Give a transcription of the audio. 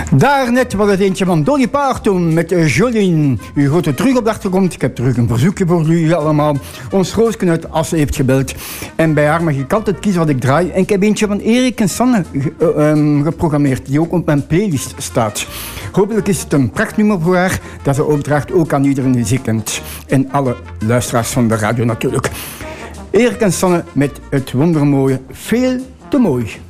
Daarnet was het eentje van Dolly Parton met Jolene. U hoort het terug op de achtergrond. Ik heb terug een verzoekje voor u allemaal. Ons Roosken uit Assen heeft gebeld. En bij haar mag ik altijd kiezen wat ik draai. En ik heb eentje van Erik en Sanne geprogrammeerd, die ook op mijn playlist staat. Hopelijk is het een prachtnummer voor haar, dat ze overdraagt ook aan iedereen die ze kent. En alle luisteraars van de radio natuurlijk. Erik en Sanne met het wondermooie Veel te mooi.